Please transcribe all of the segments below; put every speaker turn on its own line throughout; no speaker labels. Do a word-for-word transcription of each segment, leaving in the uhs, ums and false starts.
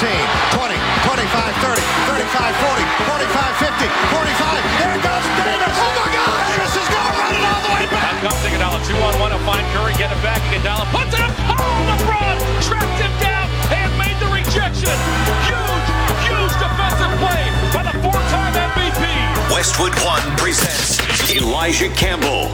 fifteen, twenty, twenty-five, thirty, thirty-five, forty, forty-five, fifty, forty-five. There goes Davis. Oh, my God. Davis is going to run it all the way back.
Now comes Iguodala, two on one to find Curry. Get it back. Iguodala puts it up. Oh, LeBron tracked him down and made the rejection. Huge, huge defensive play by the four-time M V P.
Westwood One presents Elijah Campbell.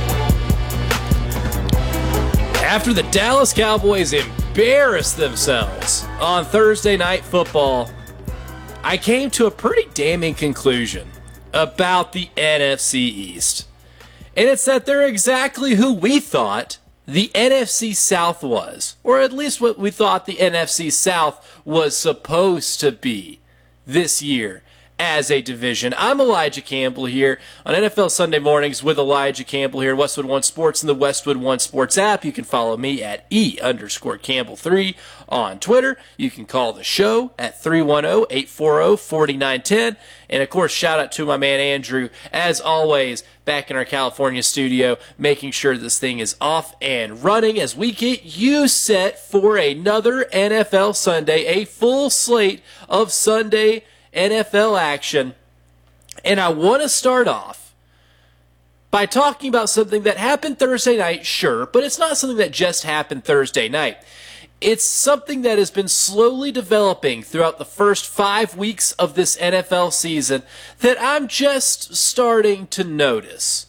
After the Dallas Cowboys embarrassed themselves on Thursday Night Football, I came to a pretty damning conclusion about the N F C East. And it's that they're exactly who we thought the N F C South was, or at least what we thought the N F C South was supposed to be this year as a division. I'm Elijah Campbell here on N F L Sunday Mornings with Elijah Campbell here, Westwood One Sports and the Westwood One Sports app. You can follow me at E underscore Campbell three on Twitter. You can call the show at three one zero, eight four zero, four nine one zero. And of course, shout out to my man Andrew, as always, back in our California studio, making sure this thing is off and running as we get you set for another N F L Sunday, a full slate of Sunday N F L action. And I want to start off by talking about something that happened Thursday night, sure, but it's not something that just happened Thursday night. It's something that has been slowly developing throughout the first five weeks of this N F L season that I'm just starting to notice.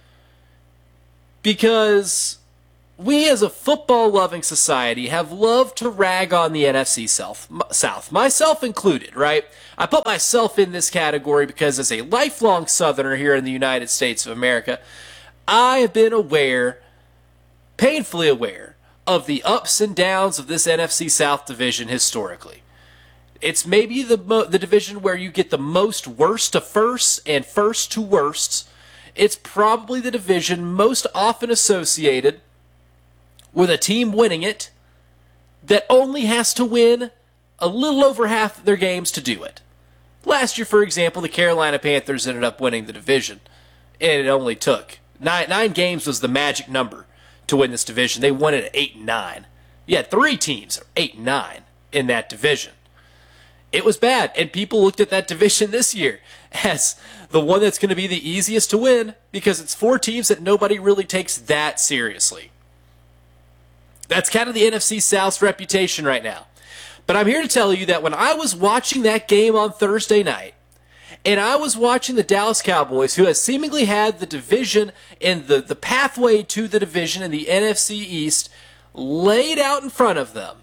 Because we as a football-loving society have loved to rag on the N F C South, South, myself included, right? I put myself in this category because as a lifelong Southerner here in the United States of America, I have been aware, painfully aware, of the ups and downs of this N F C South division historically. It's maybe the mo- the division where you get the most worst to firsts and first to worsts. It's probably the division most often associated with a team winning it that only has to win a little over half of their games to do it. Last year, for example, the Carolina Panthers ended up winning the division, and it only took nine, nine games was the magic number to win this division. They won it at eight and nine. You had three teams, eight and nine, in that division. It was bad, and people looked at that division this year as the one that's going to be the easiest to win because it's four teams that nobody really takes that seriously. That's kind of the N F C South's reputation right now. But I'm here to tell you that when I was watching that game on Thursday night, and I was watching the Dallas Cowboys, who has seemingly had the division and the, the pathway to the division in the N F C East laid out in front of them,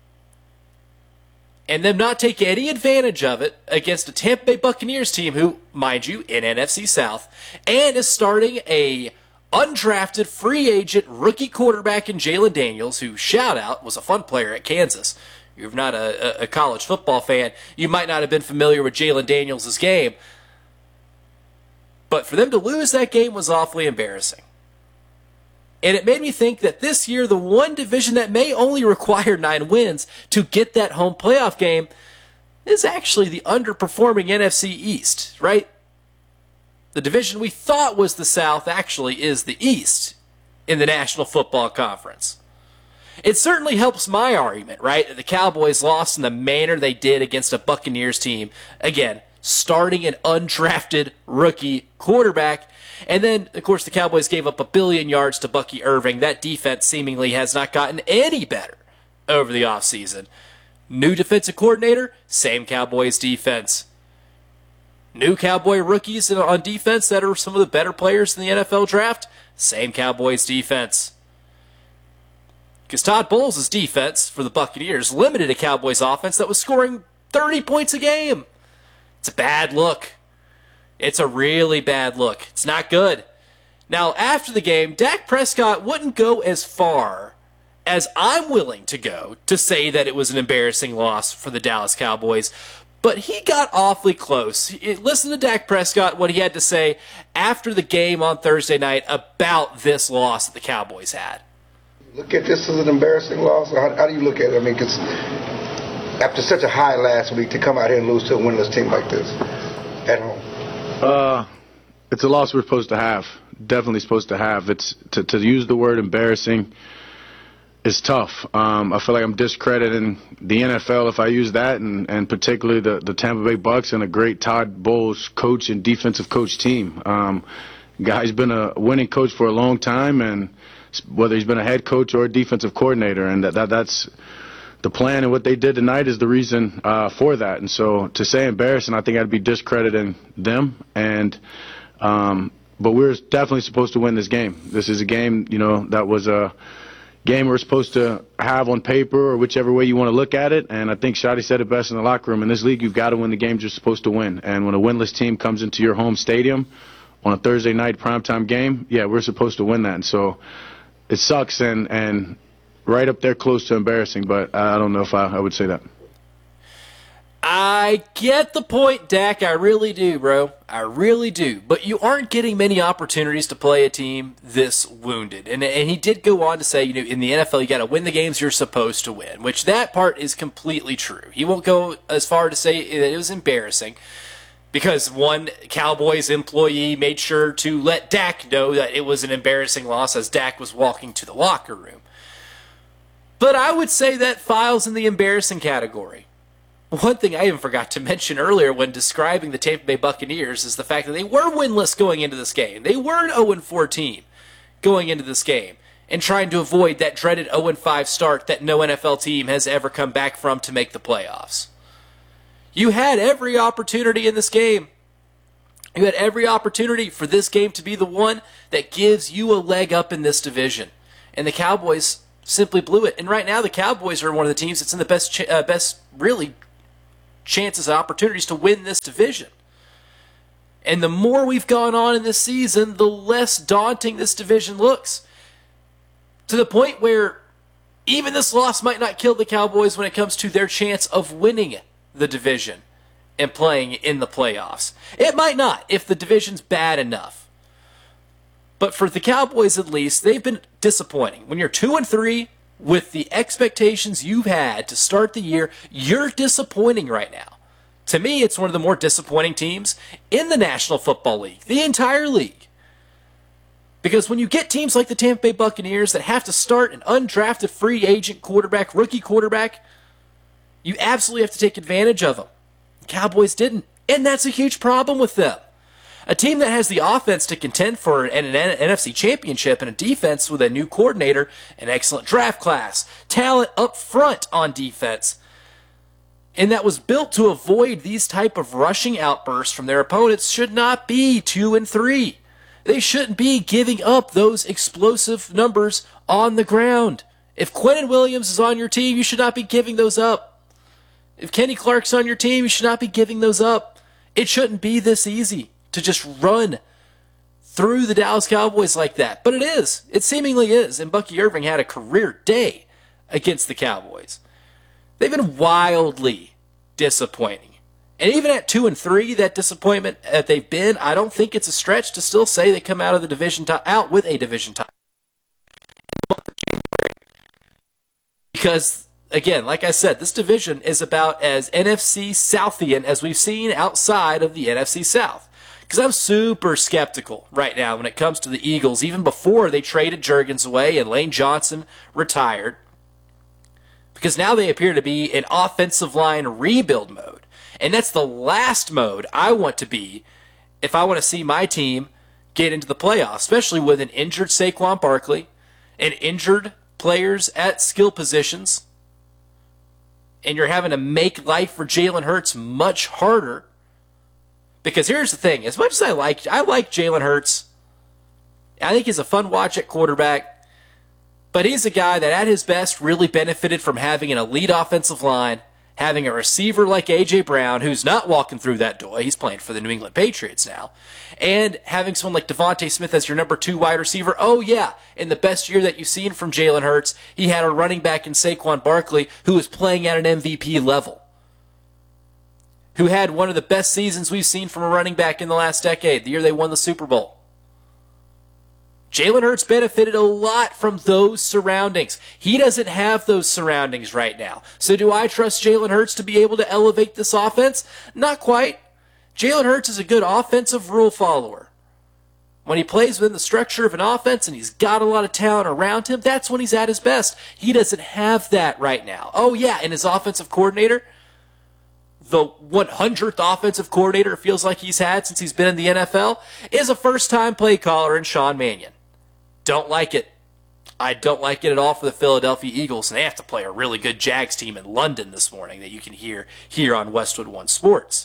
and them not take any advantage of it against a Tampa Bay Buccaneers team who, mind you, in N F C South, and is starting a undrafted free agent rookie quarterback in Jalen Daniels, who, shout out, was a fun player at Kansas. You're not a, a college football fan, you might not have been familiar with Jalen Daniels' game. But for them to lose that game was awfully embarrassing. And it made me think that this year, the one division that may only require nine wins to get that home playoff game is actually the underperforming N F C East, right? The division we thought was the South actually is the East in the National Football Conference. It certainly helps my argument, right? That the Cowboys lost in the manner they did against a Buccaneers team. Again, starting an undrafted rookie quarterback. And then, of course, the Cowboys gave up a billion yards to Bucky Irving. That defense seemingly has not gotten any better over the offseason. New defensive coordinator, same Cowboys defense. New Cowboy rookies on defense that are some of the better players in the N F L draft, same Cowboys defense. Because Todd Bowles' defense for the Buccaneers limited a Cowboys offense that was scoring thirty points a game. It's a bad look. It's a really bad look. It's not good. Now, after the game, Dak Prescott wouldn't go as far as I'm willing to go to say that it was an embarrassing loss for the Dallas Cowboys, but he got awfully close. Listen to Dak Prescott, what he had to say after the game on Thursday night about this loss that the Cowboys had.
Look at this as an embarrassing loss, or how, how do you look at it? I mean, because after such a high last week, to come out here and lose to a winless team like this at home.
Uh, it's a loss we're supposed to have. Definitely supposed to have. It's to, to use the word embarrassing. is tough. Um, I feel like I'm discrediting the N F L if I use that, and, and particularly the, the Tampa Bay Bucks and a great Todd Bowles coach and defensive coach team. Um, guy's been a winning coach for a long time, and whether he's been a head coach or a defensive coordinator, and that, that that's the plan, and what they did tonight is the reason uh, for that. And so to say embarrassing, I think I'd be discrediting them. And um, but we're definitely supposed to win this game. This is a game, you know, that was a game we're supposed to have on paper, or whichever way you want to look at it. And I think Shadi said it best in the locker room. In this league, you've got to win the games you're supposed to win. And when a winless team comes into your home stadium on a Thursday night primetime game, yeah, we're supposed to win that. And so it sucks, and and right up there close to embarrassing, but I don't know if I, I would say that.
I get the point, Dak. I really do, bro. I really do. But you aren't getting many opportunities to play a team this wounded. And, and he did go on to say, you know, in the N F L, you got to win the games you're supposed to win, which that part is completely true. He won't go as far to say that it was embarrassing, because one Cowboys employee made sure to let Dak know that it was an embarrassing loss as Dak was walking to the locker room. But I would say that files in the embarrassing category. One thing I even forgot to mention earlier when describing the Tampa Bay Buccaneers is the fact that they were winless going into this game. They were an oh and four team going into this game and trying to avoid that dreaded oh and five start that no N F L team has ever come back from to make the playoffs. You had every opportunity in this game. You had every opportunity for this game to be the one that gives you a leg up in this division. And the Cowboys simply blew it. And right now the Cowboys are one of the teams that's in the best, ch- uh, best really, chances and opportunities to win this division. And the more we've gone on in this season, the less daunting this division looks. To the point where even this loss might not kill the Cowboys when it comes to their chance of winning the division and playing in the playoffs. It might not if the division's bad enough. But for the Cowboys, at least, they've been disappointing. When you're two and three with the expectations you've had to start the year, you're disappointing right now. To me, it's one of the more disappointing teams in the National Football League, the entire league. Because when you get teams like the Tampa Bay Buccaneers that have to start an undrafted free agent quarterback, rookie quarterback, you absolutely have to take advantage of them. The Cowboys didn't, and that's a huge problem with them. A team that has the offense to contend for an, an N F C championship and a defense with a new coordinator, an excellent draft class, talent up front on defense, and that was built to avoid these type of rushing outbursts from their opponents, should not be two and three. They shouldn't be giving up those explosive numbers on the ground. If Quinnen Williams is on your team, you should not be giving those up. If Kenny Clark's on your team, you should not be giving those up. It shouldn't be this easy to just run through the Dallas Cowboys like that. But it is. It seemingly is. And Bucky Irving had a career day against the Cowboys. They've been wildly disappointing. And even at two and three, that disappointment that they've been, I don't think it's a stretch to still say they come out of the division t- out with a division title. Because, again, like I said, this division is about as N F C Southian as we've seen outside of the N F C South. Because I'm super skeptical right now when it comes to the Eagles, even before they traded Juergens away and Lane Johnson retired. Because now they appear to be in offensive line rebuild mode. And that's the last mode I want to be if I want to see my team get into the playoffs, especially with an injured Saquon Barkley, and injured players at skill positions, and you're having to make life for Jalen Hurts much harder. Because here's the thing, as much as I like I like Jalen Hurts, I think he's a fun watch at quarterback, but he's a guy that at his best really benefited from having an elite offensive line, having a receiver like A J Brown, who's not walking through that door, he's playing for the New England Patriots now, and having someone like Devontae Smith as your number two wide receiver. Oh yeah, in the best year that you've seen from Jalen Hurts, he had a running back in Saquon Barkley who was playing at an M V P level, who had one of the best seasons we've seen from a running back in the last decade, the year they won the Super Bowl. Jalen Hurts benefited a lot from those surroundings. He doesn't have those surroundings right now. So do I trust Jalen Hurts to be able to elevate this offense? Not quite. Jalen Hurts is a good offensive rule follower. When he plays within the structure of an offense and he's got a lot of talent around him, that's when he's at his best. He doesn't have that right now. Oh, yeah, and his offensive coordinator, the one hundredth offensive coordinator it feels like he's had since he's been in the N F L, is a first-time play caller in Sean Mannion. Don't like it. I don't like it at all for the Philadelphia Eagles, and they have to play a really good Jags team in London this morning that you can hear here on Westwood One Sports.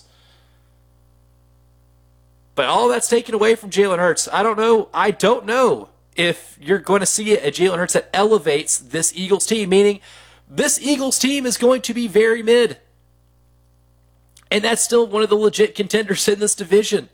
But all that's taken away from Jalen Hurts. I don't know. I don't know if you're going to see a Jalen Hurts that elevates this Eagles team, meaning this Eagles team is going to be very mid. And that's still one of the legit contenders in this division.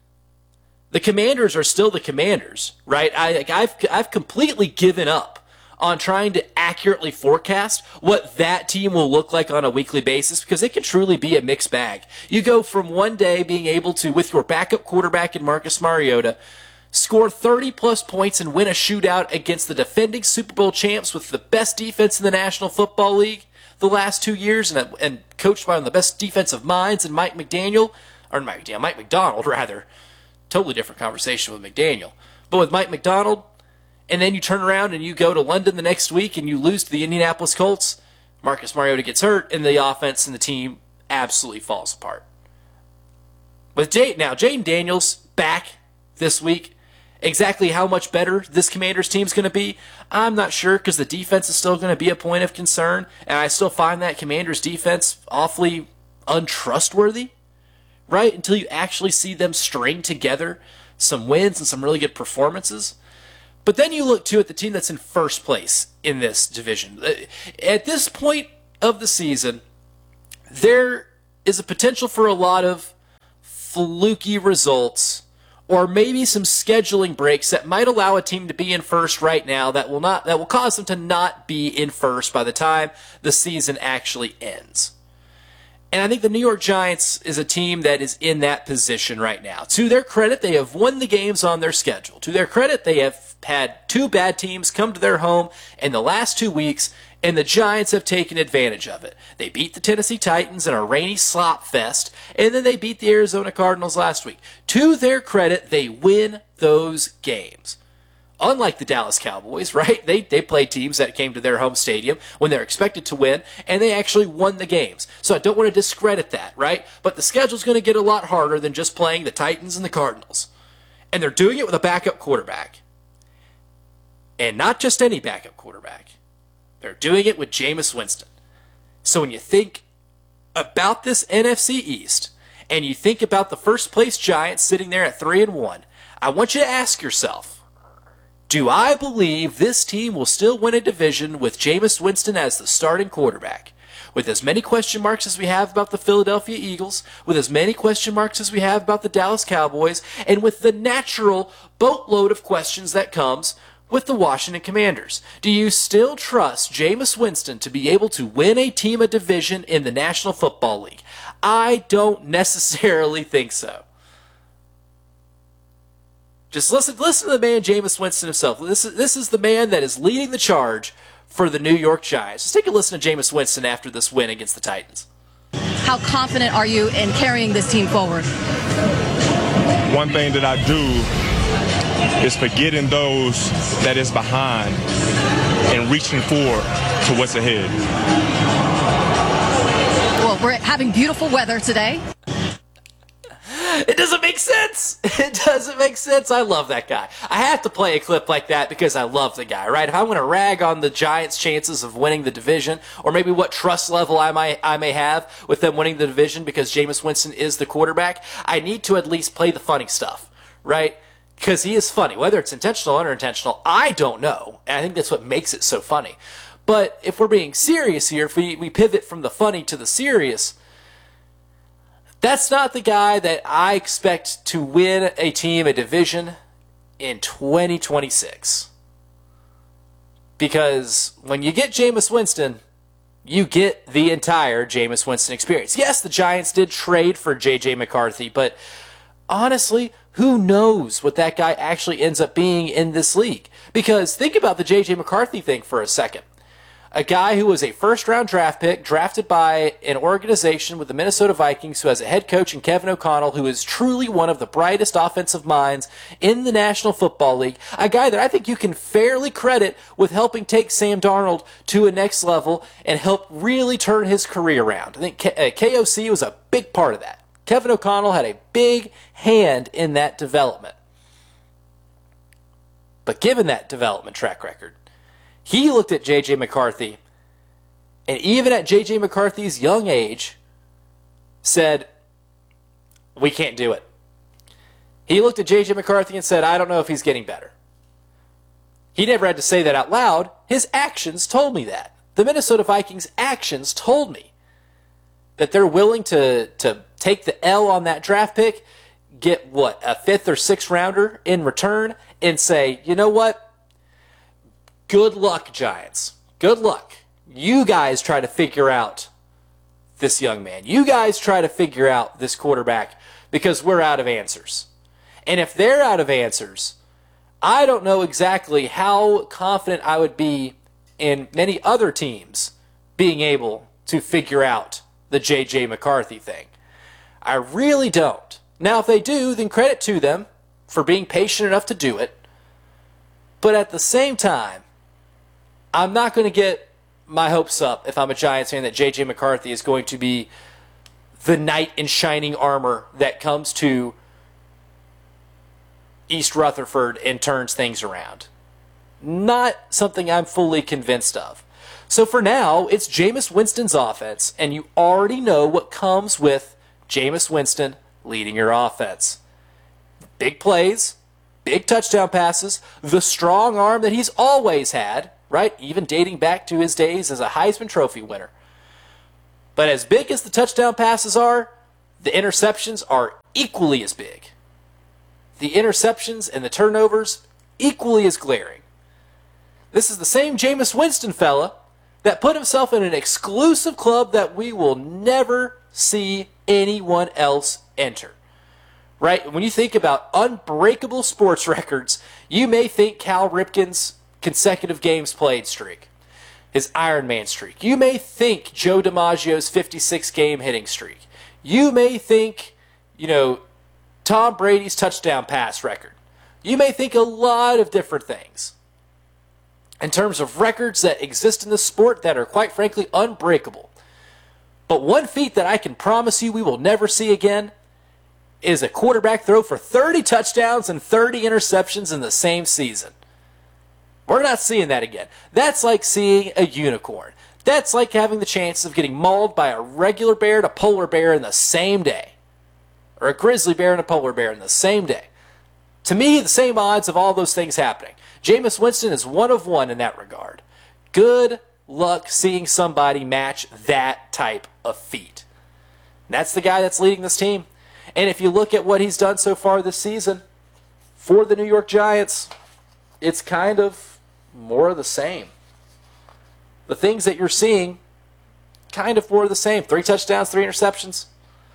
The Commanders are still the Commanders, right? I, I've, I've completely given up on trying to accurately forecast what that team will look like on a weekly basis because it can truly be a mixed bag. You go from one day being able to, with your backup quarterback in Marcus Mariota, score thirty plus points and win a shootout against the defending Super Bowl champs with the best defense in the National Football League the last two years and, and coached by one of the best defensive minds in Mike McDaniel, or Mike McDaniel, Mike McDonald, rather. Totally different conversation with McDaniel. But with Mike McDonald, and then you turn around and you go to London the next week and you lose to the Indianapolis Colts, Marcus Mariota gets hurt, and the offense and the team absolutely falls apart. With Jay, now, Jaden Daniels back this week. Exactly how much better this Commanders team is going to be, I'm not sure because the defense is still going to be a point of concern, and I still find that Commanders defense awfully untrustworthy, right? Until you actually see them string together some wins and some really good performances. But then you look, too, at the team that's in first place in this division. At this point of the season, there is a potential for a lot of fluky results or maybe some scheduling breaks that might allow a team to be in first right now that will not that will cause them to not be in first by the time the season actually ends. And I think the New York Giants is a team that is in that position right now. To their credit, they have won the games on their schedule. To their credit, they have had two bad teams come to their home in the last two weeks, and the Giants have taken advantage of it. They beat the Tennessee Titans in a rainy slop fest, and then they beat the Arizona Cardinals last week. To their credit, they win those games. Unlike the Dallas Cowboys, right? They they play teams that came to their home stadium when they're expected to win, and they actually won the games. So I don't want to discredit that, right? But the schedule's going to get a lot harder than just playing the Titans and the Cardinals. And they're doing it with a backup quarterback. And not just any backup quarterback. They're doing it with Jameis Winston. So when you think about this N F C East, and you think about the first place Giants sitting there at three and one, I want you to ask yourself, do I believe this team will still win a division with Jameis Winston as the starting quarterback? With as many question marks as we have about the Philadelphia Eagles, with as many question marks as we have about the Dallas Cowboys, and with the natural boatload of questions that comes with the Washington Commanders. Do you still trust Jameis Winston to be able to win a team a division in the National Football League? I don't necessarily think so. Just listen, listen to the man Jameis Winston himself. This is, this is the man that is leading the charge for the New York Giants. Just take a listen to Jameis Winston after this win against the Titans.
How confident are you in carrying this team forward?
One thing that I do is forgetting those that is behind and reaching forward to what's ahead.
Well, we're having beautiful weather today.
It doesn't make sense. It doesn't make sense. I love that guy. I have to play a clip like that because I love the guy, right? If I'm going to rag on the Giants' chances of winning the division, or maybe what trust level I might I may have with them winning the division because Jameis Winston is the quarterback, I need to at least play the funny stuff, right? Because he is funny. Whether it's intentional or unintentional, I don't know. And I think that's what makes it so funny. But if we're being serious here, if we, we pivot from the funny to the serious, that's not the guy that I expect to win a team, a division, in twenty twenty-six. Because when you get Jameis Winston, you get the entire Jameis Winston experience. Yes, the Giants did trade for J J McCarthy, but honestly, who knows what that guy actually ends up being in this league? Because think about the J J McCarthy thing for a second. A guy who was a first-round draft pick, drafted by an organization with the Minnesota Vikings, who has a head coach in Kevin O'Connell, who is truly one of the brightest offensive minds in the National Football League. A guy that I think you can fairly credit with helping take Sam Darnold to a next level and help really turn his career around. I think K O C was a big part of that. Kevin O'Connell had a big hand in that development. But given that development track record, he looked at J J. McCarthy, and even at J J. McCarthy's young age, said, we can't do it. He looked at J J. McCarthy and said, I don't know if he's getting better. He never had to say that out loud. His actions told me that. The Minnesota Vikings' actions told me that they're willing to, to take the L on that draft pick, get, what, a fifth or sixth rounder in return, and say, you know what? Good luck, Giants. Good luck. You guys try to figure out this young man. You guys try to figure out this quarterback because we're out of answers. And if they're out of answers, I don't know exactly how confident I would be in many other teams being able to figure out the J J. McCarthy thing. I really don't. Now, if they do, then credit to them for being patient enough to do it. But at the same time, I'm not going to get my hopes up if I'm a Giants fan that J J. McCarthy is going to be the knight in shining armor that comes to East Rutherford and turns things around. Not something I'm fully convinced of. So for now, it's Jameis Winston's offense, and you already know what comes with Jameis Winston leading your offense. Big plays, big touchdown passes, the strong arm that he's always had, right? Even dating back to his days as a Heisman Trophy winner. But as big as the touchdown passes are, the interceptions are equally as big. The interceptions and the turnovers equally as glaring. This is the same Jameis Winston fella that put himself in an exclusive club that we will never see anyone else enter. Right? When you think about unbreakable sports records, you may think Cal Ripken's consecutive games played streak, his Ironman streak. You may think Joe DiMaggio's fifty-six game hitting streak. You may think, you know, Tom Brady's touchdown pass record. You may think a lot of different things in terms of records that exist in the sport that are quite frankly unbreakable. But one feat that I can promise you we will never see again is a quarterback throw for thirty touchdowns and thirty interceptions in the same season. We're not seeing that again. That's like seeing a unicorn. That's like having the chance of getting mauled by a regular bear and a polar bear in the same day. Or a grizzly bear and a polar bear in the same day. To me, the same odds of all those things happening. Jameis Winston is one of one in that regard. Good luck seeing somebody match that type of feat. And that's the guy that's leading this team. And if you look at what he's done so far this season for the New York Giants, it's kind of more of the same. The things that you're seeing, kind of more of the same. Three touchdowns, three interceptions.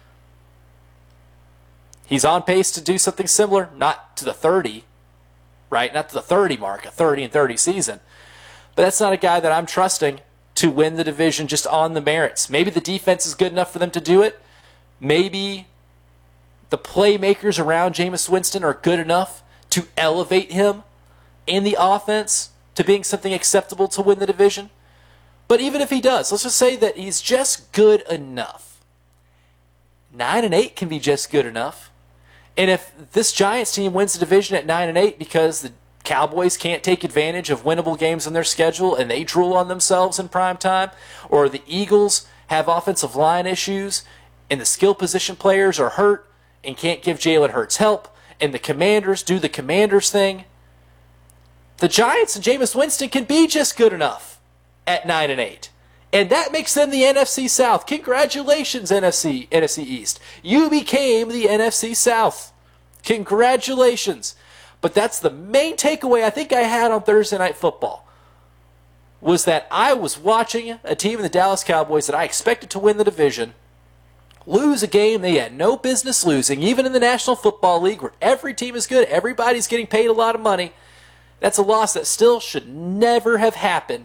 He's on pace to do something similar, not to the thirty, right? Not to the thirty mark, a thirty and thirty season. But that's not a guy that I'm trusting to win the division just on the merits. Maybe the defense is good enough for them to do it. Maybe the playmakers around Jameis Winston are good enough to elevate him in the offense to being something acceptable to win the division. But even if he does, let's just say that he's just good enough. Nine and eight can be just good enough. And if this Giants team wins the division at nine and eight because the Cowboys can't take advantage of winnable games on their schedule and they drool on themselves in prime time, or the Eagles have offensive line issues and the skill position players are hurt and can't give Jalen Hurts help, and the Commanders do the Commanders thing, the Giants and Jameis Winston can be just good enough at nine and eight. And that makes them the N F C South. Congratulations, N F C, N F C East. You became the N F C South. Congratulations. But that's the main takeaway I think I had on Thursday Night Football, was that I was watching a team in the Dallas Cowboys that I expected to win the division lose a game they had no business losing, even in the National Football League where every team is good, everybody's getting paid a lot of money. That's a loss that still should never have happened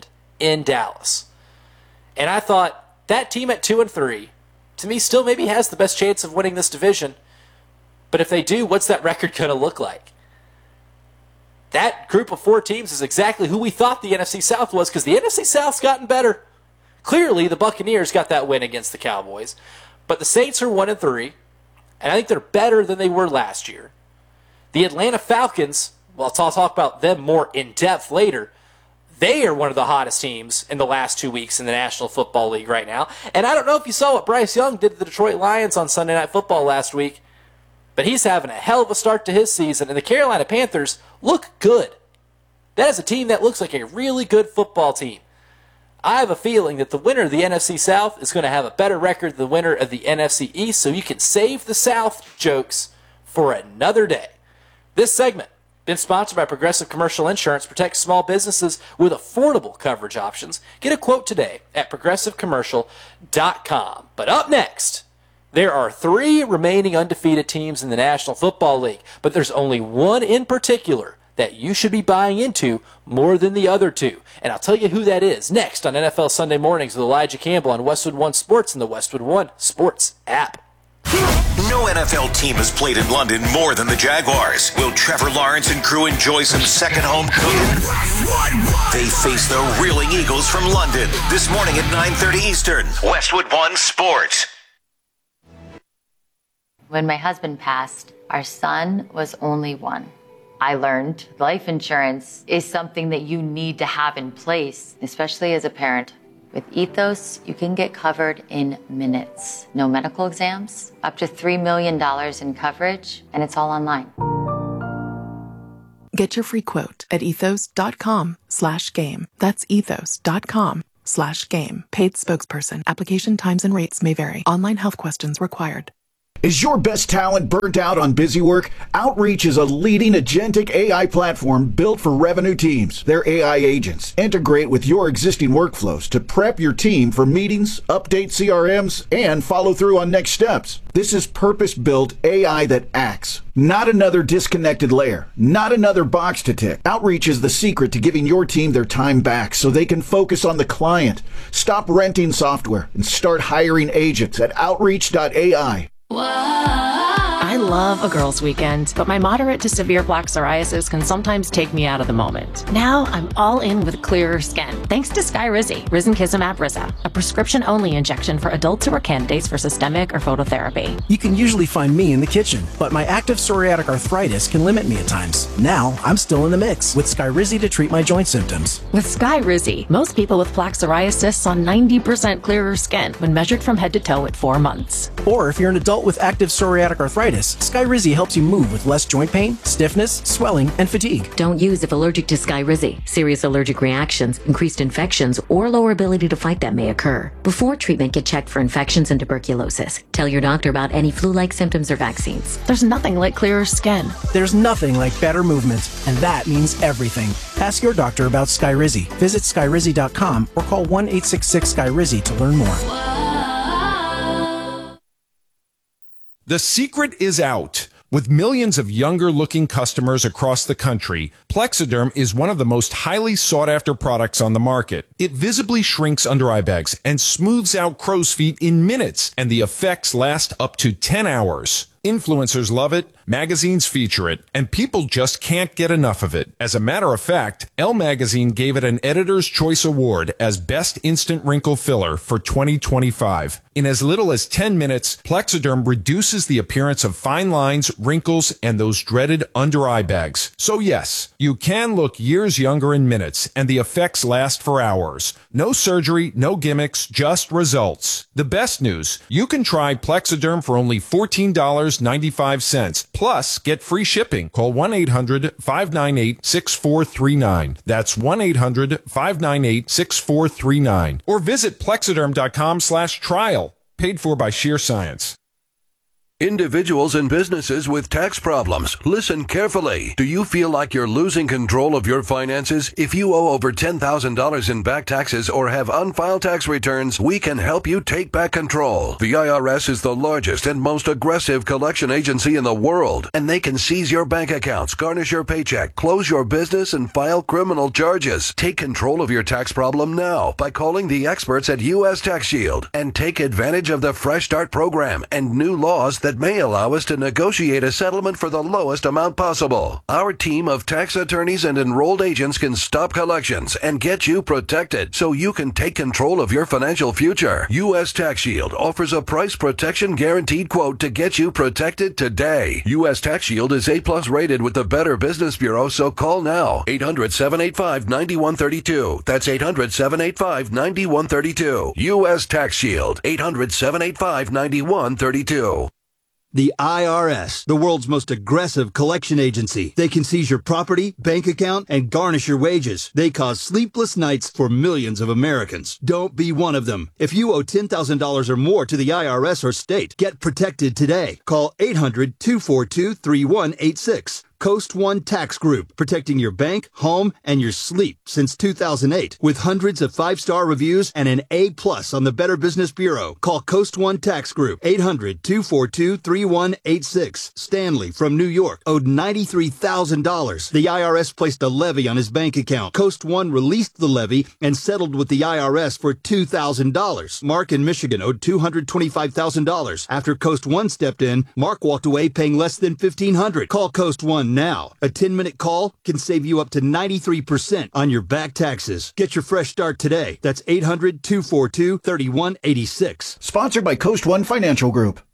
in Dallas. And I thought that team at two and three, to me, still maybe has the best chance of winning this division. But if they do, what's that record going to look like? That group of four teams is exactly who we thought the N F C South was, because the N F C South's gotten better. Clearly, the Buccaneers got that win against the Cowboys. But the Saints are one and three, and I think they're better than they were last year. The Atlanta Falcons, well, I'll talk about them more in depth later. They are one of the hottest teams in the last two weeks in the National Football League right now. And I don't know if you saw what Bryce Young did to the Detroit Lions on Sunday Night Football last week, but he's having a hell of a start to his season, and the Carolina Panthers look good. That is a team that looks like a really good football team. I have a feeling that the winner of the N F C South is going to have a better record than the winner of the N F C East, so you can save the South jokes for another day. This segment been sponsored by Progressive Commercial Insurance. Protect small businesses with affordable coverage options. Get a quote today at progressive commercial dot com. But up next, there are three remaining undefeated teams in the National Football League, but there's only one in particular that you should be buying into more than the other two. And I'll tell you who that is next on N F L Sunday Mornings with Elijah Campbell on Westwood One Sports and the Westwood One Sports app.
No N F L team has played in London more than the Jaguars. Will Trevor Lawrence and crew enjoy some second home cooking? They face the reeling Eagles from London this morning at nine thirty Eastern. Westwood One Sports.
When my husband passed, our son was only one. I learned life insurance is something that you need to have in place, especially as a parent. With Ethos, you can get covered in minutes. No medical exams, up to three million dollars in coverage, and it's all online.
Get your free quote at ethos.com slash game. That's ethos.com slash game. Paid spokesperson. Application times and rates may vary. Online health questions required.
Is your best talent burnt out on busy work? Outreach is a leading agentic A I platform built for revenue teams. Their A I agents integrate with your existing workflows to prep your team for meetings, update C R Ms, and follow through on next steps. This is purpose-built A I that acts, not another disconnected layer, not another box to tick. Outreach is the secret to giving your team their time back so they can focus on the client. Stop renting software and start hiring agents at outreach dot A I.
I love a girls' weekend, but my moderate to severe plaque psoriasis can sometimes take me out of the moment. Now I'm all in with clearer skin, thanks to Skyrizi, risankizumab Riza, a prescription-only injection for adults who are candidates for systemic or phototherapy.
You can usually find me in the kitchen, but my active psoriatic arthritis can limit me at times. Now I'm still in the mix with Skyrizi to treat my joint symptoms.
With Skyrizi, most people with plaque psoriasis saw ninety percent clearer skin when measured from head to toe at four months.
Or if you're an adult with active psoriatic arthritis, Skyrizi helps you move with less joint pain, stiffness, swelling, and fatigue.
Don't use if allergic to Skyrizi. Serious allergic reactions, increased infections, or lower ability to fight them may occur. Before treatment, get checked for infections and tuberculosis. Tell your doctor about any flu-like symptoms or vaccines.
There's nothing like clearer skin.
There's nothing like better movement, and that means everything. Ask your doctor about Skyrizi. Visit skyrizi dot com or call one eight six six Skyrizi to learn more.
The secret is out. With millions of younger-looking customers across the country, Plexiderm is one of the most highly sought-after products on the market. It visibly shrinks under-eye bags and smooths out crow's feet in minutes, and the effects last up to ten hours. Influencers love it, magazines feature it, and people just can't get enough of it. As a matter of fact, Elle Magazine gave it an Editor's Choice Award as Best Instant Wrinkle Filler for twenty twenty-five. In as little as ten minutes, Plexiderm reduces the appearance of fine lines, wrinkles, and those dreaded under-eye bags. So yes, you can look years younger in minutes, and the effects last for hours. No surgery, no gimmicks, just results. The best news, you can try Plexiderm for only fourteen dollars and ninety-five cents. Plus, get free shipping. Call one eight hundred five nine eight six four three nine. That's one eight hundred five nine eight six four three nine. Or visit plexiderm dot com slash trial. Paid for by Sheer Science.
Individuals and businesses with tax problems, listen carefully. Do you feel like you're losing control of your finances? If you owe over ten thousand dollars in back taxes or have unfiled tax returns, we can help you take back control. The I R S is the largest and most aggressive collection agency in the world, and they can seize your bank accounts, garnish your paycheck, close your business, and file criminal charges. Take control of your tax problem now by calling the experts at U S Tax Shield and take advantage of the Fresh Start program and new laws that may allow us to negotiate a settlement for the lowest amount possible. Our team of tax attorneys and enrolled agents can stop collections and get you protected so you can take control of your financial future. U S Tax Shield offers a price protection guaranteed quote to get you protected today. U S Tax Shield is A plus rated with the Better Business Bureau, so call now. eight hundred, seven eight five, nine one three two. That's eight hundred, seven eight five, nine one three two. U S Tax Shield. eight hundred, seven eight five, nine one three two.
The I R S, the world's most aggressive collection agency. They can seize your property, bank account, and garnish your wages. They cause sleepless nights for millions of Americans. Don't be one of them. If you owe ten thousand dollars or more to the I R S or state, get protected today. Call eight hundred, two four two, three one eight six. Coast One Tax Group, protecting your bank, home, and your sleep since two thousand eight. With hundreds of five-star reviews and an A plus on the Better Business Bureau. Call Coast One Tax Group, eight hundred, two four two, three one eight six. Stanley from New York owed ninety-three thousand dollars. The I R S placed a levy on his bank account. Coast One released the levy and settled with the I R S for two thousand dollars. Mark in Michigan owed two hundred twenty-five thousand dollars. After Coast One stepped in, Mark walked away paying less than fifteen hundred dollars. Call Coast One now. A ten-minute call can save you up to ninety-three percent on your back taxes. Get your fresh start today. That's eight hundred, two four two, three one eight six.
Sponsored by Coast One Financial Group.